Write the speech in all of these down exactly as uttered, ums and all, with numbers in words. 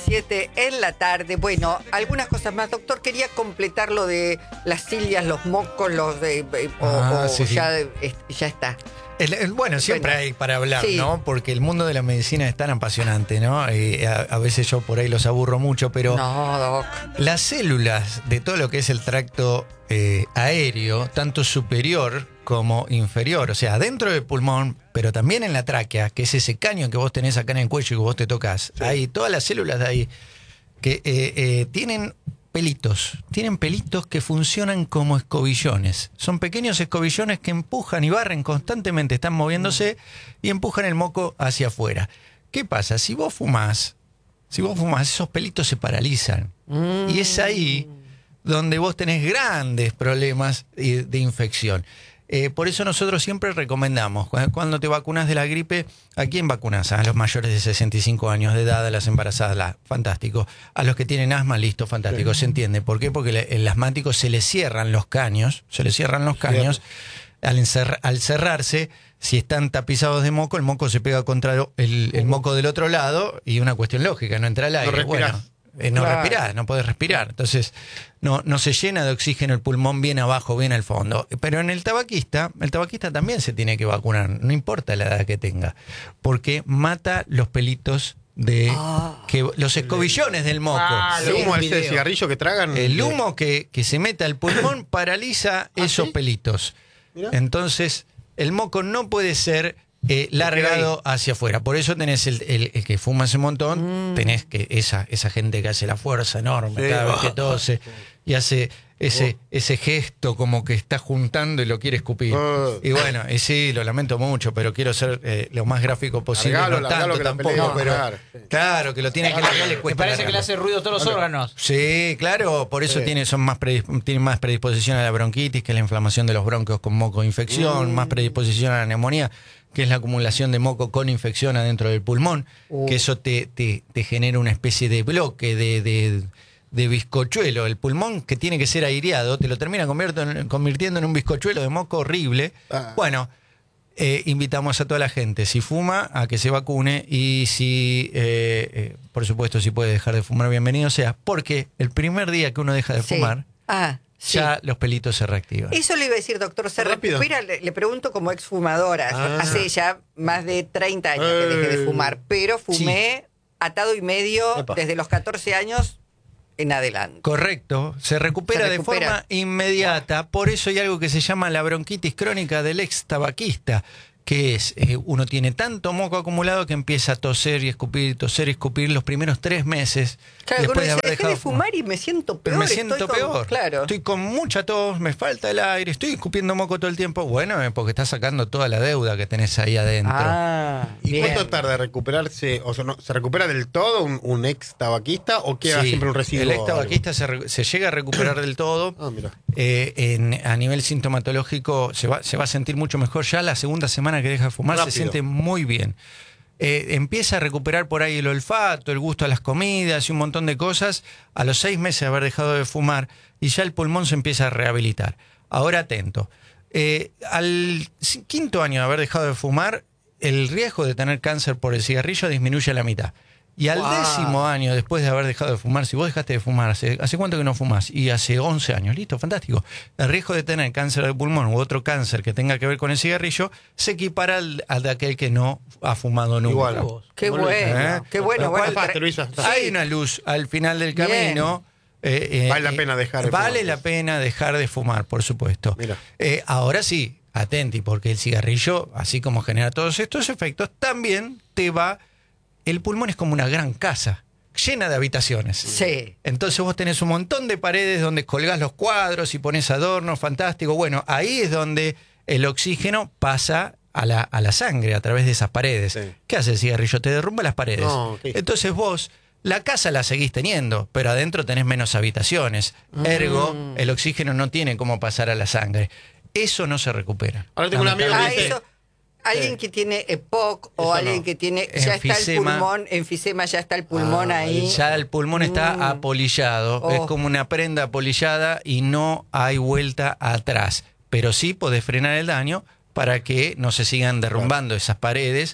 siete en la tarde. Bueno, algunas cosas más. Doctor, quería completar lo de las cilias, los mocos, los de... O, ah, o sí, ya, sí. ya está. El, el, bueno, siempre bueno, hay para hablar, sí. ¿no? Porque el mundo de la medicina es tan apasionante, ¿no? Y a, a veces yo por ahí los aburro mucho, pero no, doc. Las células de todo lo que es el tracto eh, aéreo, tanto superior como inferior, o sea, dentro del pulmón, pero también en la tráquea, que es ese caño que vos tenés acá en el cuello y que vos te tocas, sí. Hay todas las células de ahí que eh, eh, tienen pelitos, tienen pelitos que funcionan como escobillones. Son pequeños escobillones que empujan y barren constantemente, están moviéndose y empujan el moco hacia afuera. ¿Qué pasa? Si vos fumás, si vos fumás, esos pelitos se paralizan. Mm. Y es ahí donde vos tenés grandes problemas de infección. Eh, por eso nosotros siempre recomendamos, cuando te vacunas de la gripe, ¿a quién vacunas? A los mayores de sesenta y cinco años de edad, a las embarazadas, la, fantástico. A los que tienen asma, listo, fantástico, sí. Se entiende. ¿Por qué? Porque el asmático se le cierran los caños, se le cierran los caños, al, encerra, al cerrarse, si están tapizados de moco, el moco se pega contra el, el moco del otro lado y una cuestión lógica, no entra el aire. No respirás. Bueno, eh, no claro. respirás, no podés respirar. Entonces, no, no se llena de oxígeno el pulmón bien abajo, bien al fondo. Pero en el tabaquista, el tabaquista también se tiene que vacunar, no importa la edad que tenga, porque mata los pelitos de ah, que los escobillones del moco. Ah, el humo, ese cigarrillo que tragan. El humo que, que se mete al pulmón paraliza ¿Ah, esos sí? pelitos. Mirá. Entonces, el moco no puede ser eh, largado hacia afuera. Por eso tenés el, el, el que fuma ese montón, mm. tenés que esa, esa gente que hace la fuerza enorme, sí. cada vez que tose y hace ese, oh. ese gesto como que está juntando y lo quiere escupir. Oh. Y bueno, y sí, lo lamento mucho, pero quiero ser eh, lo más gráfico posible. Largalo, no largalo tanto tampoco, pelea, pero claro. claro que lo tiene que largar, le cuesta. Me parece largarlo. que le hace ruido a todos los bueno, órganos. Sí, claro, por eso sí. tiene, son más predisp- tienen más predisposición a la bronquitis, que es la inflamación de los bronquios con moco infección, mm. más predisposición a la neumonía, que es la acumulación de moco con infección adentro del pulmón, uh. que eso te, te, te genera una especie de bloque de, de, de bizcochuelo. El pulmón, que tiene que ser aireado, te lo termina convirtiendo en un bizcochuelo de moco horrible. Ah. Bueno, eh, invitamos a toda la gente, si fuma, a que se vacune, y si, eh, eh, por supuesto, si puede dejar de fumar, bienvenido sea, porque el primer día que uno deja de sí. fumar... Ah. ya sí. los pelitos se reactivan. Eso le iba a decir, doctor. ¿Se recupera? Le, le pregunto como exfumadora. Ah. Hace ya más de treinta años que dejé de fumar, pero fumé sí. atado y medio Epa. desde los catorce años en adelante. Correcto. Se recupera, se recupera de forma inmediata. Por eso hay algo que se llama la bronquitis crónica del ex tabaquista, que es, eh, uno tiene tanto moco acumulado que empieza a toser y escupir, toser y escupir los primeros tres meses. Claro, después de haber dejé dejado de fumar y me siento peor. Me siento estoy peor. Con, claro. Estoy con mucha tos, me falta el aire, estoy escupiendo moco todo el tiempo. Bueno, eh, porque estás sacando toda la deuda que tenés ahí adentro. Ah, ¿Y bien. cuánto tarda en recuperarse? O sea, ¿no, ¿se recupera del todo un, un ex tabaquista o queda sí, siempre un residuo? El ex tabaquista se, re, se llega a recuperar del todo. Ah, mira. Eh, en, a nivel sintomatológico se va, se va a sentir mucho mejor. Ya la segunda semana que deja de fumar Rápido. se siente muy bien. Eh, empieza a recuperar por ahí el olfato, el gusto a las comidas y un montón de cosas a los seis meses de haber dejado de fumar, y ya el pulmón se empieza a rehabilitar. Ahora atento, eh, al quinto año de haber dejado de fumar, el riesgo de tener cáncer por el cigarrillo disminuye a la mitad. Y al wow. décimo año, después de haber dejado de fumar, si vos dejaste de fumar, ¿hace, ¿hace cuánto que no fumás? Y hace once años, listo, fantástico. El riesgo de tener cáncer de pulmón u otro cáncer que tenga que ver con el cigarrillo se equipara al, al de aquel que no ha fumado nunca. Igual. Qué bueno, ¿Eh? qué bueno. bueno para... Hay una luz al final del camino. Eh, eh, vale la pena dejar de Vale fumar. la pena dejar de fumar, por supuesto. Eh, ahora sí, atenti, porque el cigarrillo, así como genera todos estos efectos, también te va... El pulmón es como una gran casa, llena de habitaciones. Sí. Entonces vos tenés un montón de paredes donde colgás los cuadros y pones adornos, fantástico. Bueno, ahí es donde el oxígeno pasa a la, a la sangre a través de esas paredes. Sí. ¿Qué hace el cigarrillo? Te derrumba las paredes. No, okay. Entonces vos, la casa la seguís teniendo, pero adentro tenés menos habitaciones. Mm. Ergo, el oxígeno no tiene cómo pasar a la sangre. Eso no se recupera. Ahora tengo un amigo que dice... eso... Alguien que tiene E P O C o Eso alguien no. que tiene ya enfisema. Está el pulmón, enfisema, ya está el pulmón ah, ahí. Ya el pulmón está mm. apolillado, oh. es como una prenda apolillada y no hay vuelta atrás. Pero sí podés frenar el daño para que no se sigan derrumbando claro. esas paredes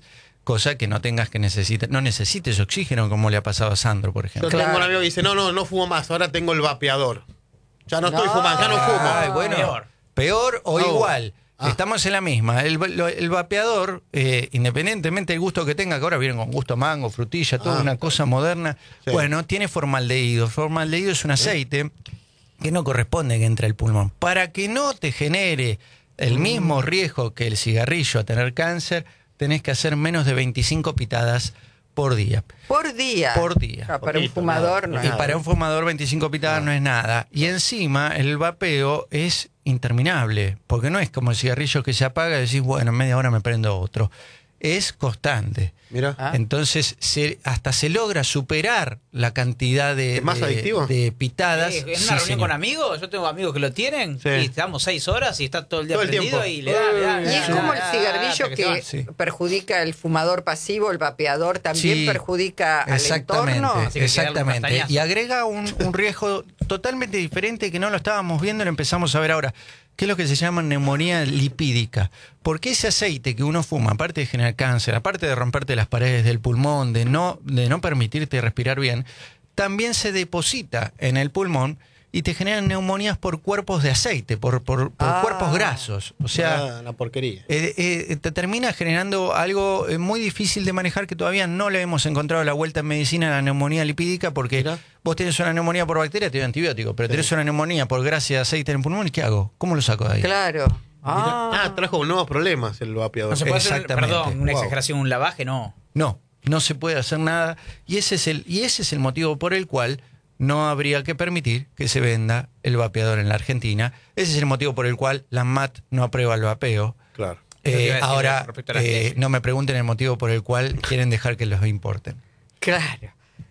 cosa que no tengas que necesitar, no necesites oxígeno como le ha pasado a Sandro, por ejemplo. Yo Claro. tengo un amigo que dice, no, no, no fumo más, ahora tengo el vapeador. Ya no, No. estoy fumando, ya no fumo. Ay, bueno, Peor. peor o No. igual. Ah. Estamos en la misma. El, lo- el vapeador, eh, independientemente del gusto que tenga, que ahora vienen con gusto a mango, frutilla, toda Ah. una cosa moderna, Sí. bueno, tiene formaldehído. Formaldehído es un aceite que no corresponde que entre al pulmón. Para que no te genere el mismo riesgo que el cigarrillo a tener cáncer, tenés que hacer menos de veinticinco pitadas por día. Por día. Por día. Ah, para un Poquito, fumador nada. no Y es para un fumador veinticinco pitadas no es nada. Y encima el vapeo es interminable, porque no es como el cigarrillo que se apaga y decís, bueno, en media hora me prendo otro. Es constante. Mira. Ah. Entonces se, hasta se logra superar la cantidad de, ¿Es más de- adictivo? de pitadas. Sí, en Sí, una reunión señor. con amigos, yo tengo amigos que lo tienen Sí. y estamos seis horas y está todo el día Todo el prendido tiempo. y le da, le da, le Y da, es le da, como le el da, cigarrillo hasta se va. que Sí. perjudica al fumador pasivo, el vapeador también Sí, perjudica al Exactamente, entorno. Así que hay que darle un exactamente. castañazo. Y agrega un, un riesgo totalmente diferente que no lo estábamos viendo, lo empezamos a ver ahora, que es lo que se llama neumonía lipídica. Porque ese aceite que uno fuma, aparte de generar cáncer, aparte de romperte las paredes del pulmón, de no, de no permitirte respirar bien, también se deposita en el pulmón y te generan neumonías por cuerpos de aceite, por, por, por Ah. cuerpos grasos. O sea, Ah, la porquería. eh, eh, te termina generando algo eh, muy difícil de manejar que todavía no le hemos encontrado la vuelta en medicina a la neumonía lipídica, porque Mirá. vos tenés una neumonía por bacteria, te doy antibiótico, pero Sí. tenés una neumonía por grasa de aceite en el pulmón, ¿y qué hago? ¿Cómo lo saco de ahí? Claro. Ah, Ah, trajo nuevos problemas el vapeador. No se puede hacer, Exactamente. perdón, una Wow. exageración, un lavaje, no. No, no se puede hacer nada y ese es el, y ese es el motivo por el cual no habría que permitir que se venda el vapeador en la Argentina. Ese es el motivo por el cual la M A T no aprueba el vapeo. Claro. Eso te Eh, iba a decir ahora, respecto a las eh, leyes. no me pregunten el motivo por el cual quieren dejar que los importen. claro.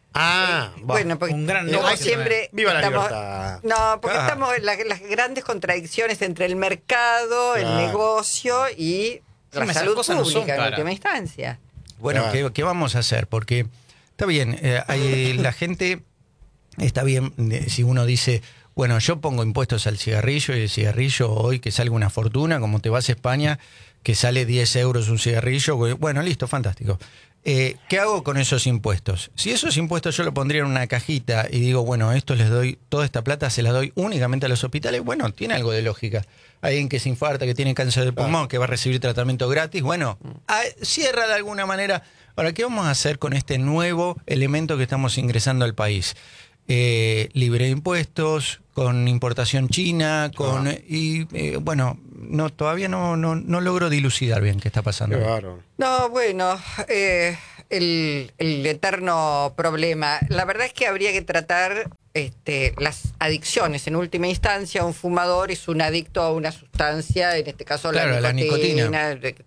Ah, va. Bueno, porque Un gran como negocio siempre Viva la estamos- libertad. No, porque Ah. estamos en la- las grandes contradicciones entre el mercado, el Claro. negocio y la esas salud cosas no son pública en caras. última instancia. Bueno, Claro. ¿qué, qué vamos a hacer? Porque está bien, eh, hay- la gente, está bien, eh, si uno dice, bueno, yo pongo impuestos al cigarrillo y el cigarrillo hoy que salga una fortuna, como te vas a España, que sale diez euros un cigarrillo, bueno, listo, fantástico. Eh, ¿Qué hago con esos impuestos? Si esos impuestos yo lo pondría en una cajita y digo, bueno, esto les doy, toda esta plata se la doy únicamente a los hospitales, bueno, tiene algo de lógica. Alguien que se infarta, que tiene cáncer de pulmón, que va a recibir tratamiento gratis, bueno, a- cierra de alguna manera. Ahora, ¿qué vamos a hacer con este nuevo elemento que estamos ingresando al país? Eh, libre de impuestos, con importación china, con Ah. y eh, bueno, no todavía no, no, no logro dilucidar bien qué está Qué pasando. bárbaro. No, bueno, eh, el, el eterno problema. La verdad es que habría que tratar este, las adicciones. En última instancia, un fumador es un adicto a una sustancia, en este caso Claro, la la nicotina. nicotina.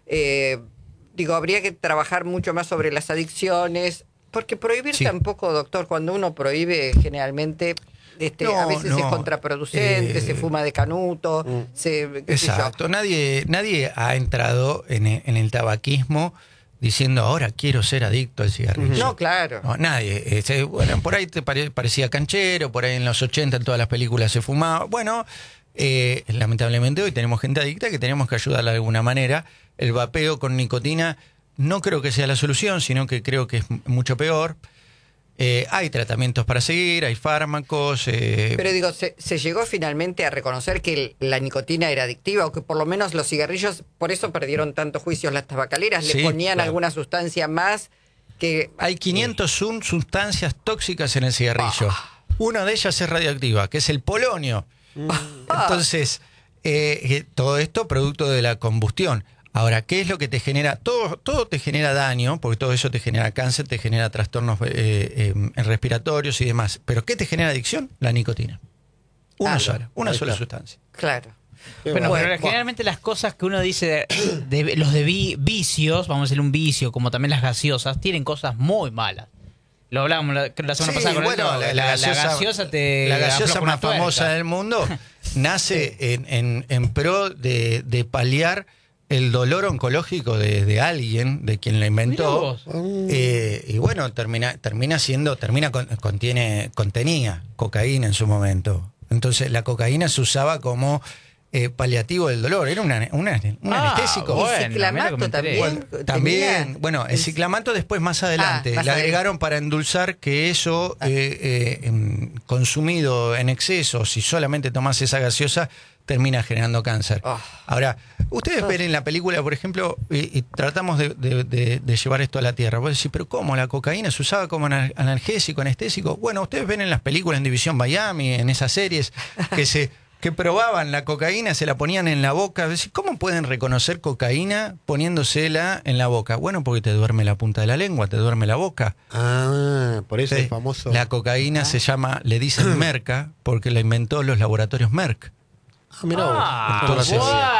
Eh, digo, habría que trabajar mucho más sobre las adicciones, porque prohibir Sí. tampoco, doctor, cuando uno prohíbe generalmente... Este, No, a veces no. es contraproducente, Eh, se fuma de canuto, se, qué sé yo. Exacto, nadie, nadie ha entrado en el, en el tabaquismo diciendo ahora quiero ser adicto al cigarrillo. No, claro. No, nadie. Este, bueno, por ahí te pare- parecía canchero, por ahí en los ochenta en todas las películas se fumaba. Bueno, eh, lamentablemente hoy tenemos gente adicta que tenemos que ayudarla de alguna manera. El vapeo con nicotina no creo que sea la solución, sino que creo que es m- mucho peor. Eh, hay tratamientos para seguir, hay fármacos. eh, Pero digo, ¿se, se llegó finalmente a reconocer que el- la nicotina era adictiva o que por lo menos los cigarrillos, por eso perdieron tantos juicios las tabacaleras, Sí, le ponían claro. alguna sustancia más que... Hay quinientas una sustancias tóxicas en el cigarrillo. Una de ellas es radioactiva, que es el polonio. Entonces, eh, eh, todo esto producto de la combustión. Ahora, ¿qué es lo que te genera? Todo, todo te genera daño, porque todo eso te genera cáncer, te genera trastornos eh, eh, respiratorios y demás. ¿Pero qué te genera adicción? La nicotina. Una Ah, sola, una ahí sola está. sustancia. Claro. Qué Bueno, bárbaro. pero generalmente las cosas que uno dice de, de- los de vi- vicios, vamos a decir un vicio, como también las gaseosas, tienen cosas muy malas. Lo hablábamos la, creo la semana Sí, pasada con bueno, el la, la, la la gaseosa, gaseosa te la gaseosa afloja una más famosa tuerca. del mundo nace en, en, en pro de, de paliar el dolor oncológico de, de alguien, de quien la inventó. Mirá vos. Eh, y bueno, termina, termina siendo, termina con- contiene, contenía cocaína en su momento. Entonces la cocaína se usaba como eh, paliativo del dolor, era una, una- un Ah, anestésico. bueno. Y ciclamato mira que me enteré. también. Bueno, también, tenía- bueno, el ciclamato después más adelante, Ah, más le adelante. agregaron para endulzar que eso eh, eh, em, consumido en exceso, si solamente tomás esa gaseosa, termina generando cáncer. Oh. Ahora, ustedes ven en la película, por ejemplo, y, y tratamos de, de- de- de llevar esto a la tierra. Vos decís, pero ¿cómo? ¿La cocaína se usaba como ana- analgésico, anestésico? Bueno, ustedes ven en las películas en División Miami, en esas series, que se que probaban la cocaína, se la ponían en la boca. Decís, ¿cómo pueden reconocer cocaína poniéndosela en la boca? Bueno, porque te duerme la punta de la lengua, te duerme la boca. Ah, por eso Sí. el famoso. La cocaína se llama, le dicen Merca, porque la inventó los laboratorios Merck. Ah, mirá vos. Ah, Esto no lo sabía.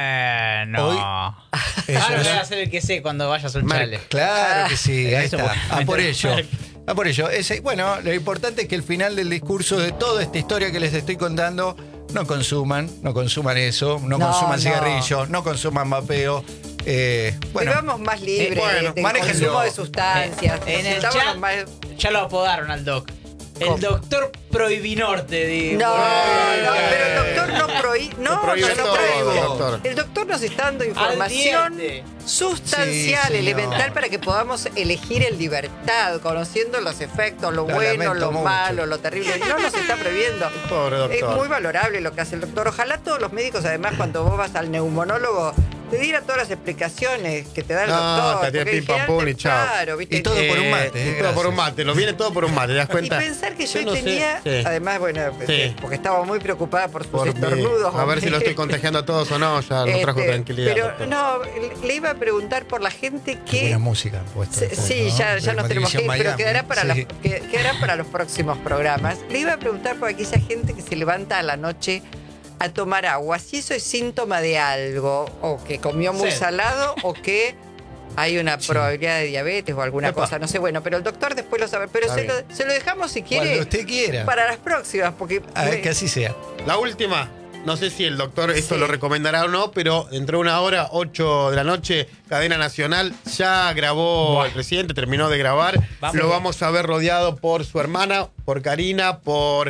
bueno. Hoy- Eso Ahora es- voy a hacer el que sé cuando vayas a un Merck. chale. Claro que sí, ahí Eso está. bueno. Ah, por ello. Ah, por ello. Ese, bueno, lo importante es que el final del discurso de toda esta historia que les estoy contando, no consuman, no consuman eso, no, No, consuman no. cigarrillos, no consuman vapeo. Eh, bueno, Vivamos más libres Eh, bueno, del manéjenlo. consumo de sustancias. En el Necesitábamos chat más- ya lo apodaron al doc. El ¿Cómo? doctor Prohibinorte, digo. No, no, Eh, pero el doctor no prohíbe. No, Lo prohíbe no, no todo, prohíbe. doctor. El doctor nos está dando información diente. sustancial, Sí, señor. elemental, para que podamos elegir en libertad, conociendo los efectos, lo Lo bueno, lamento lo mucho. malo, lo terrible. No nos está prohibiendo. Pobre doctor. Es muy valorable lo que hace el doctor. Ojalá todos los médicos, además, cuando vos vas al neumonólogo, te diera todas las explicaciones que te da el No, doctor. te atiende porque pim, pam, generalmente, pum y chao. Claro, ¿viste? Y todo por un mate, eh, y todo por un gracias. mate, lo viene todo por un mate, ¿te das Y cuenta? pensar que yo, no sé, tenía, sí. además, bueno, Sí. porque estaba muy preocupada por sus Por mí. estornudos. A ver si lo estoy contagiando a todos o no, ya nos trajo Este, tranquilidad. Pero doctor. no, le iba a preguntar por la gente qué que... buena música han puesto. Se- de fondo, Sí, ¿no? ya, ya De nos tenemos que ir, División pero Miami. quedará para, Sí. los, que- quedará para los próximos programas. Le iba a preguntar por aquella gente que se levanta a la noche a tomar agua, si eso es síntoma de algo, o que comió muy Sí. salado, o que hay una Sí. probabilidad de diabetes o alguna Epa. cosa, no sé, bueno, pero el doctor después lo sabe. Pero Está se lo, bien. se lo dejamos si quiere Cuando usted quiera. para las próximas, porque... A ver, me- que así sea. La última, no sé si el doctor esto Sí. lo recomendará o no, pero dentro de una hora, ocho de la noche, Cadena Nacional ya grabó el presidente, terminó de grabar. Vamos. Lo vamos a ver rodeado por su hermana, por Karina, por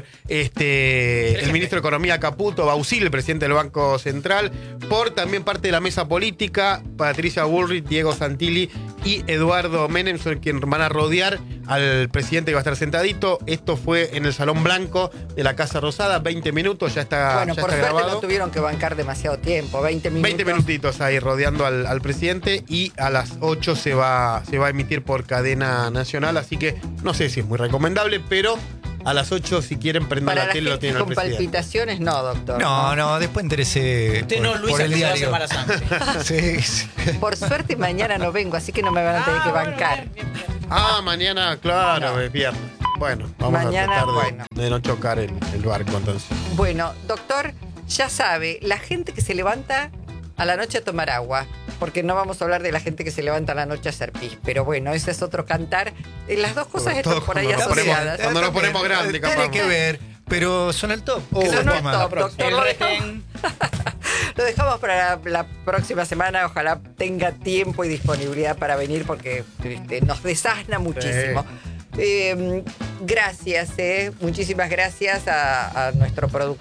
este el ministro de Economía Caputo, Bausil, el presidente del Banco Central, por también parte de la mesa política, Patricia Bullrich, Diego Santilli y Eduardo Menem, son quienes van a rodear al presidente que va a estar sentadito. Esto fue en el Salón Blanco de la Casa Rosada, veinte minutos, ya está, Bueno, ya por está suerte grabado. no tuvieron que bancar demasiado tiempo, veinte minutos. veinte minutitos ahí rodeando al, al presidente y a las ocho se va, se va a emitir por cadena nacional, así que no sé si es muy recomendable, pero a las ocho si quieren prendan Para la la tele lo gente tienen al con presidente. palpitaciones, no, doctor. No, no, después enterese Usted por, no, por Luisa, el que se va a diario. Semana Santa. Sí, sí. Por suerte mañana no vengo, así que no me van a tener que bancar. Ah, mañana, claro, es viernes. Bueno, vamos Mañana, a tratar de, bueno. de no chocar el, el barco entonces. Bueno, doctor, ya sabe, la gente que se levanta a la noche a tomar agua, porque no vamos a hablar de la gente que se levanta a la noche a hacer pis, pero bueno, ese es otro cantar. Eh, Las dos cosas Todo están por ahí cuando nos ponemos- asociadas. cuando nos También, ponemos grandes, Tiene capaz. que ver, pero son el top. Oh, ¿Qué Son se el toma? top, doctor. El Lo dejamos, retén. lo dejamos para la, la próxima semana. Ojalá tenga tiempo y disponibilidad para venir porque este, nos desasna muchísimo. Eh, gracias, eh, muchísimas gracias a, a nuestro productor.